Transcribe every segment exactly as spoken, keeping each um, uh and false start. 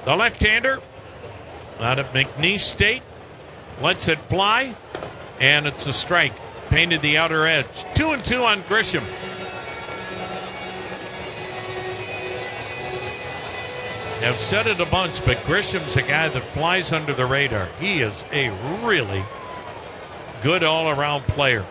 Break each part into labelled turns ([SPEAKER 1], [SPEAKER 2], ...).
[SPEAKER 1] The left-hander out of McNeese State lets it fly, and it's a strike. Painted the outer edge. Two and two on Grisham. I've said it a bunch, but Grisham's a guy that flies under the radar. He is a really good all-around player.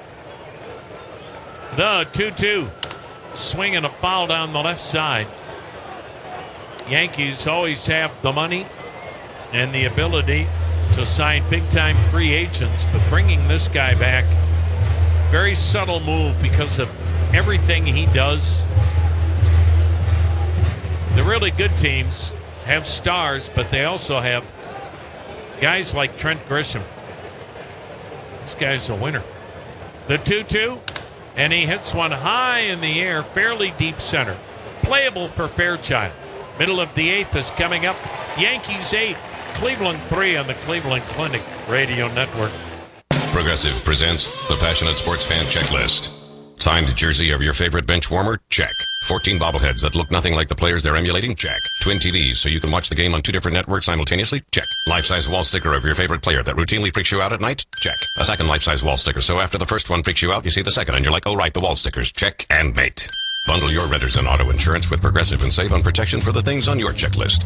[SPEAKER 1] The two two. Swinging a foul down the left side. Yankees always have the money and the ability to sign big-time free agents, but bringing this guy back, very subtle move because of everything he does. The really good teams have stars, but they also have guys like Trent Grisham. This guy's a winner. The two two, and he hits one high in the air, fairly deep center. Playable for Fairchild. Middle of the eighth is coming up. Yankees eight, Cleveland three on the Cleveland Clinic Radio Network.
[SPEAKER 2] Progressive presents the Passionate Sports Fan Checklist. Signed jersey of your favorite bench warmer? Check. fourteen bobbleheads that look nothing like the players they're emulating? Check. Twin T Vs so you can watch the game on two different networks simultaneously? Check. Life-size wall sticker of your favorite player that routinely freaks you out at night? Check. A second life-size wall sticker so after the first one freaks you out, you see the second and you're like, oh right, the wall stickers. Check and mate. Bundle your renters and auto insurance with Progressive and save on protection for the things on your checklist.